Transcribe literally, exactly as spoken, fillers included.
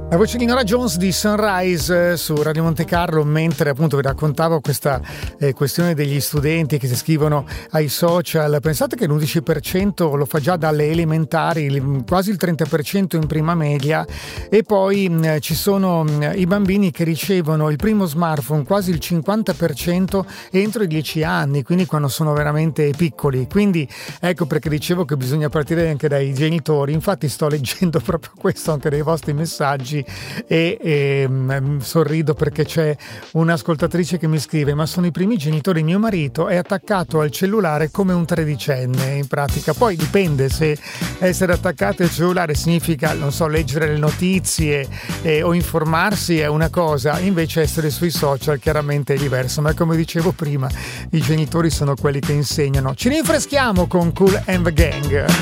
La voce di Nora Jones di Sunrise su Radio Monte Carlo, mentre appunto vi raccontavo questa eh, questione degli studenti che si iscrivono ai social. Pensate che l'undici per cento lo fa già dalle elementari, quasi il trenta per cento in prima media, e poi mh, ci sono mh, i bambini che ricevono il primo smartphone, quasi il cinquanta per cento entro i dieci anni, quindi quando sono veramente piccoli. Quindi ecco perché dicevo che bisogna partire anche dai genitori. Infatti sto leggendo proprio questo anche dei vostri messaggi e, e mh, sorrido perché c'è un'ascoltatrice che mi scrive: ma sono i primi genitori, mio marito è attaccato al cellulare come un tredicenne in pratica. Poi dipende, se essere attaccati al cellulare significa, non so, leggere le notizie eh, o informarsi è una cosa, invece essere sui social chiaramente è diverso. Ma come dicevo prima, i genitori sono quelli che insegnano. Ci rinfreschiamo con Kool and the Gang.